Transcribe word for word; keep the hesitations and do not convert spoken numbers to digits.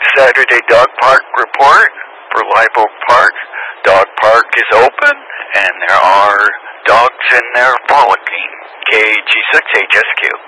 Saturday Dog Park report for Live Oak Park. Dog Park is open, and there are dogs in there frolicking. K G six H S Q.